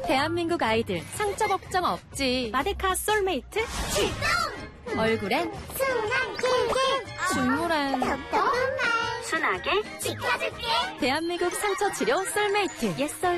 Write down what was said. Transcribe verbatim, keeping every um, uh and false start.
대한민국 아이들 상처 걱정 없지. 마데카 솔메이트 출동! 얼굴엔 순한 킬킬 중물한 톡톡한 말 순하게 지켜줄게. 대한민국 상처 치료 솔메이트 옛썰